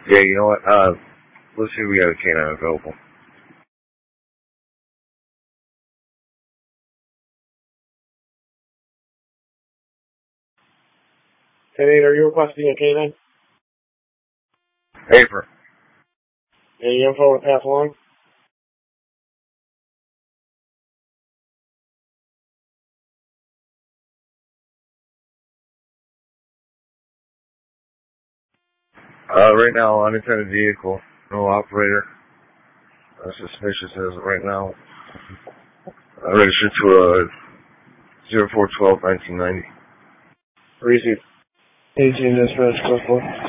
Yeah, you know what? Let's see if we got a canine available. Canine, are you requesting a canine? Paper. Any info to pass along? Right now, unattended vehicle. No operator. Suspicious as of right now. Registered to 0412-1990. Receive. 18 dispatch,